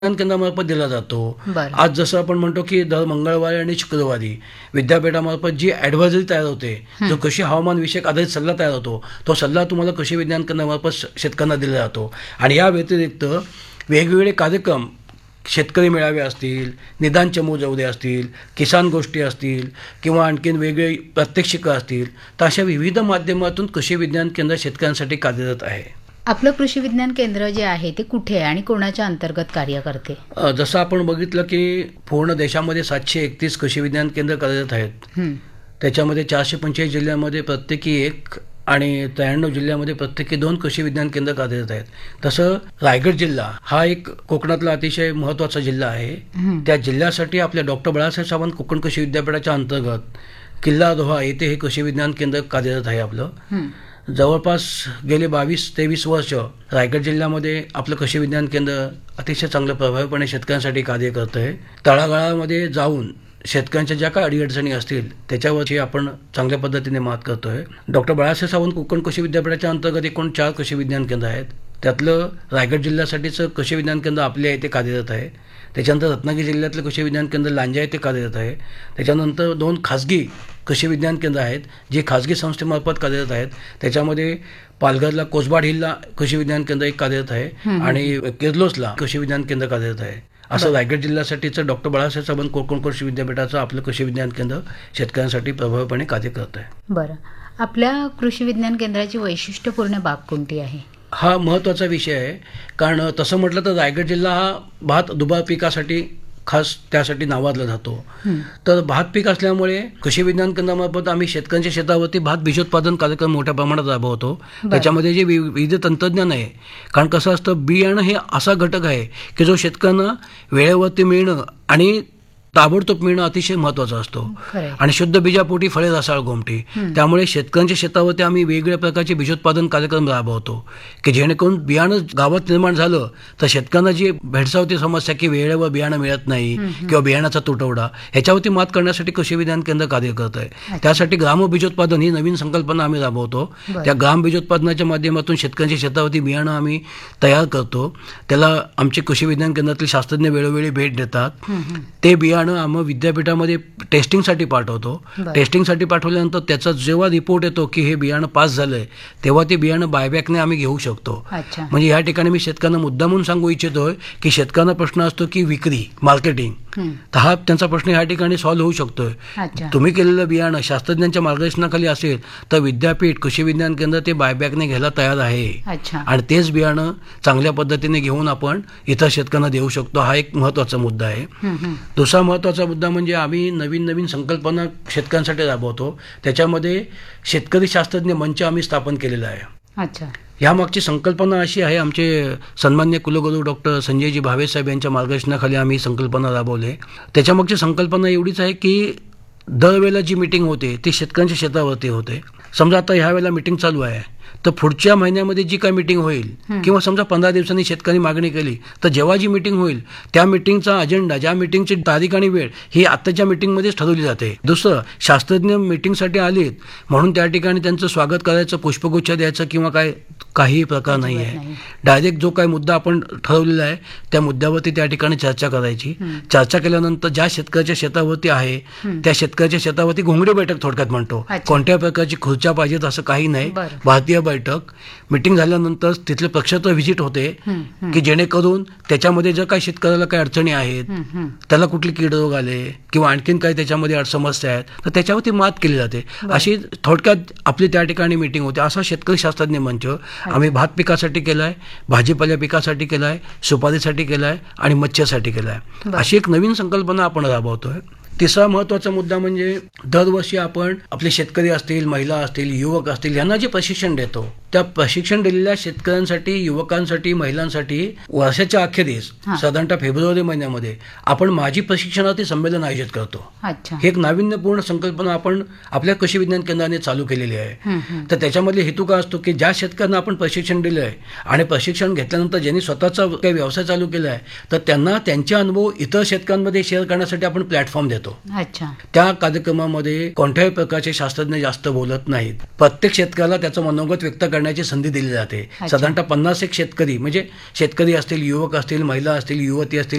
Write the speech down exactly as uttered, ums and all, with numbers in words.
केंद्रामार्फत दिला जातो. बरं. आज जसं आपण म्हणतो की दर मंगळवारी आणि शुक्रवारी विद्यापीठामार्फत जी ॲडव्हायझरी तयार होते, जो कृषी हवामान विषयक आधारित सल्ला तयार होतो, तो सल्ला तुम्हाला कृषी विज्ञान केंद्रामार्फत श- शेतकऱ्यांना दिला जातो. आणि या व्यतिरिक्त वेगवेगळे कार्यक्रम, शेतकरी मेळावे असतील, निदान चमूजवळे असतील, किसान गोष्टी असतील किंवा आणखीन वेगळे प्रात्यक्षिकं असतील, तर अशा विविध माध्यमातून कृषी विज्ञान केंद्र शेतकऱ्यांसाठी कार्यरत आहे. आपलं कृषी विज्ञान केंद्र जे आहे ते कुठे आहे आणि कोणाच्या अंतर्गत कार्य करते? अ, जसं आपण बघितलं की पूर्ण देशामध्ये सातशे एकतीस कृषी विज्ञान केंद्र कार्यरत आहेत. हं. त्याच्यामध्ये चारशे पंचेचाळीस जिल्ह्यामध्ये प्रत्येकी एक आणि त्र्याण्णव जिल्ह्यामध्ये प्रत्येकी दोन कृषी विज्ञान केंद्र कार्यरत आहेत. तसं रायगड जिल्हा हा एक कोकणातला अतिशय महत्त्वाचा जिल्हा आहे. हं. त्या जिल्ह्यासाठी आपल्या डॉक्टर बाळासाहेब सावंत कोकण कृषी विद्यापीठाच्या अंतर्गत किल्ला रोहा येथे हे कृषी विज्ञान केंद्र कार्यरत आहे आपलं. हं. जवळपास गेले बावीस तेवीस वर्ष रायगड जिल्ह्यामध्ये आपलं कृषी विज्ञान केंद्र अतिशय चांगलं प्रभावीपणे शेतकऱ्यांसाठी कार्य करतं आहे. तळागाळामध्ये जाऊन शेतकऱ्यांच्या ज्या काही अडीअडचणी असतील त्याच्यावरची आपण चांगल्या पद्धतीने मात करतोय. डॉक्टर बाळासाहेब सावंत कोकण कृषी विद्यापीठाच्या अंतर्गत एकूण चार कृषी विज्ञान केंद्र आहेत. त्यातलं रायगड जिल्ह्यासाठीचं कृषी विज्ञान केंद्र आपल्या इथे कार्यरत आहे. त्याच्यानंतर रत्नागिरी जिल्ह्यातलं कृषी विज्ञान केंद्र लांजा येथे कार्यरत आहे. त्याच्यानंतर दोन खाजगी कृषी विज्ञान केंद्र आहेत जे खाजगी संस्थेमार्फत कार्यरत आहेत. त्याच्यामध्ये पालघरला कोसबाड हिलला कृषी विज्ञान केंद्र एक कार्यरत आहे आणि किर्लोसला कृषी विज्ञान केंद्र कार्यरत आहे. असं रायगड जिल्ह्यासाठीचं डॉक्टर बाळासाहेब सावंत कोकण कृषी विद्यापीठाचं आपलं कृषी विज्ञान केंद्र शेतकऱ्यांसाठी प्रभावीपणे कार्य करत आहे. बरं. आपल्या कृषी विज्ञान केंद्राची वैशिष्ट्यपूर्ण बाग कोणती आहे? हा महत्त्वाचा विषय आहे, कारण तसं म्हटलं तर रायगड जिल्हा हा भात दुबार पिकासाठी खास त्यासाठी नावाजला जातो. हं. तर भात पीक असल्यामुळे कृषी विज्ञान केंद्रामार्फत आम्ही शेतकऱ्यांच्या शेतावरती भात बीजोत्पादन कार्यक्रम मोठ्या प्रमाणात राबवतो. त्याच्यामध्ये जे वि- विविध तंत्रज्ञान आहे, कारण कसं असतं बियाणं हे असा घटक आहे की जो शेतकऱ्यांना वेळेवरती मिळणं आणि ताबडतोब मिळणं अतिशय महत्त्वाचं असतो. खरं आहे. आणि शुद्ध बीजापोटी फळे रसाळ गोमटी. त्यामुळे शेतकऱ्यांच्या शेतावरती आम्ही वेगवेगळ्या प्रकारचे बीजोत्पादन कार्यक्रम राबवतो की जेणेकरून बियाणं गावात निर्माण झालं तर शेतकऱ्यांना जी भेडसावती समस्या की वेळेवर बियाणं मिळत नाही किंवा बियाणाचा तुटवडा ह्याच्यावरती मात करण्यासाठी कृषी विज्ञान केंद्र कार्य करत आहे. त्यासाठी ग्राम बीजोत्पादन ही नवीन संकल्पना आम्ही राबवतो. बरं. त्या ग्राम बीजोत्पादनाच्या माध्यमातून शेतकऱ्यांच्या शेतावरती बियाणं आम्ही तयार करतो. त्याला आमचे कृषी विज्ञान केंद्रातील शास्त्रज्ञ वेळोवेळी भेट देतात. हं, हं. ते बियाणं आम्ही विद्यापीठामध्ये टेस्टिंगसाठी पाठवतो. बरं. टेस्टिंगसाठी पाठवल्यानंतर त्याचा जेव्हा रिपोर्ट येतो की हे बियाणं पास झालंय तेव्हा ते बियाणं बायबॅकने आम्ही घेऊ शकतो. अच्छा. म्हणजे या ठिकाणी मी शेतकऱ्यांना मुद्दामून सांगू इच्छितोय की शेतकऱ्यांना प्रश्न असतो की विक्री मार्केटिंग, हं. तर हा त्यांचा प्रश्न या ठिकाणी सॉल्व्ह होऊ शकतोय. अच्छा. तुम्ही केलेलं बियाणं शास्त्रज्ञांच्या मार्गदर्शनाखाली असेल तर विद्यापीठ कृषी विज्ञान केंद्र ते बायबॅकने घ्यायला तयार आहे. अच्छा. आणि तेच बियाणं चांगल्या पद्धतीने घेऊन आपण इतर शेतकऱ्यांना देऊ शकतो. हा एक महत्त्वाचा मुद्दा आहे. हं, हं. दुसरा महत्त्वाचा मुद्दा म्हणजे आम्ही नवीन नवीन संकल्पना शेतकऱ्यांसाठी राबवतो. त्याच्यामध्ये शेतकरी शास्त्रज्ञ मंच आम्ही स्थापन केलेला आहे. अच्छा. यामागची संकल्पना अशी आहे, आमचे सन्मान्य कुलगुरू डॉक्टर संजयजी भावे साहेब यांच्या मार्गदर्शनाखाली आम्ही संकल्पना राबवली. त्याच्यामागची संकल्पना एवढीच आहे की दरवेळेला जी मीटिंग होते ती शेतकऱ्यांच्या शेतावरती होते. समजा आता ह्या वेळेला मीटिंग चालू आहे तर पुढच्या महिन्यामध्ये जी काय मीटिंग होईल किंवा समजा पंधरा दिवसांनी शेतकरी मागणी केली तर जेव्हा जी मीटिंग होईल त्या मीटिंगचा अजेंडा, ज्या मीटिंगची तारीख आणि वेळ ही आत्ताच्या मीटिंगमध्येच ठरवली जाते. दुसरं, शास्त्रज्ञ मीटिंगसाठी आलेत म्हणून त्या ठिकाणी त्यांचं स्वागत करायचं, पुष्पगुच्छ द्यायचं किंवा काय काही प्रकार नाही आहे. नाही. डायरेक्ट जो काही मुद्दा आपण ठरवलेला आहे त्या मुद्द्यावरती त्या ठिकाणी चर्चा करायची. चर्चा केल्यानंतर ज्या शेतकऱ्याच्या शेतावरती आहे त्या शेतकऱ्याच्या शेतावरती घोंगडी बैठक थोडक्यात म्हणतो. अच्छा. कोणत्या प्रकारची खुर्च्या पाहिजेत असं काही नाही. बरं. भारतीय बैठक मीटिंग झाल्यानंतर तिथले प्रक्षेत्र व्हिजिट होते हं, हं. की जेणेकरून त्याच्यामध्ये जर काही शेतकऱ्याला काही अडचणी आहेत, हं, हं. त्याला कुठले कीड रोग आले किंवा आणखीन काही त्याच्यामध्ये अड- समस्या आहेत तर त्याच्यावरती मात केली जाते. अशी थोडक्यात आपली त्या ठिकाणी मीटिंग होते. असा शेतकरी शास्त्रज्ञ मंच आम्ही भात पिकासाठी केला आहे, भाजीपाल्या पिकासाठी केला आहे, सुपारीसाठी केला आहे आणि मत्स्यासाठी केला आहे. बरं. अशी एक नवीन संकल्पना आपण राबवतोय. तिसरा महत्त्वाचा मुद्दा म्हणजे दरवर्षी आपण आपले शेतकरी असतील, महिला असतील, युवक असतील यांना जे प्रशिक्षण देतो त्या प्रशिक्षण दिलेल्या शेतकऱ्यांसाठी, युवकांसाठी, महिलांसाठी वर्षाच्या अखेरीस हां. साधारणतः फेब्रुवारी महिन्यामध्ये आपण माझी प्रशिक्षणार्थी संमेलन आयोजित करतो. अच्छा. ही एक नाविन्यपूर्ण संकल्पना आपण आपल्या कृषी विज्ञान केंद्राने चालू केलेली आहे. हं, हं. तर त्याच्यामधले हेतू काय असतो की ज्या शेतकऱ्यांना आपण प्रशिक्षण दिलं आहे आणि प्रशिक्षण घेतल्यानंतर ज्यांनी स्वतःचा काही व्यवसाय चालू केला आहे तर त्यांना त्यांचे अनुभव इतर शेतकऱ्यांमध्ये शेअर करण्यासाठी आपण प्लॅटफॉर्म देतो. येतो. अच्छा. त्या कार्यक्रमामध्ये कोणत्याही प्रकारचे शास्त्रज्ञ जास्त बोलत नाहीत. प्रत्येक शेतकऱ्याला त्याचं मनोगत व्यक्त करण्याची संधी दिली जाते. अच्छा. साधारणतः पन्नास एक शेतकरी म्हणजे शेतकरी असतील, युवक असतील, महिला असतील, युवती असतील